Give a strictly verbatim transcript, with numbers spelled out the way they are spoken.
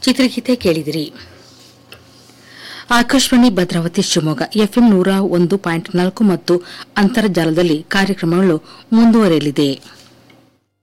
ಚಿತ್ರಗೀತೆ ಕೇಳಿದಿರಿ. ಆಕಾಶವಾಣಿ ಭದ್ರಾವತಿ ಶಿವಮೊಗ್ಗ ಎಫ್ಎಂ ನೂರ ಒಂದು ಪಾಯಿಂಟ್ ನಾಲ್ಕು ಮತ್ತು ಅಂತರ್ಜಾಲದಲ್ಲಿ ಕಾರ್ಯಕ್ರಮಗಳು ಮುಂದುವರೆಯಲಿದೆ.